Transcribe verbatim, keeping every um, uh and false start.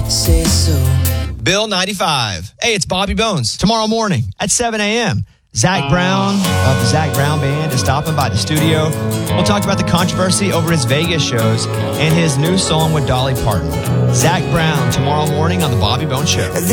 say so. Bill ninety-five. Hey, it's Bobby Bones. Tomorrow morning at seven a.m., Zach Brown of the Zach Brown Band is stopping by the studio. We'll talk about the controversy over his Vegas shows and his new song with Dolly Parton. Zach Brown tomorrow morning on the Bobby Bones Show.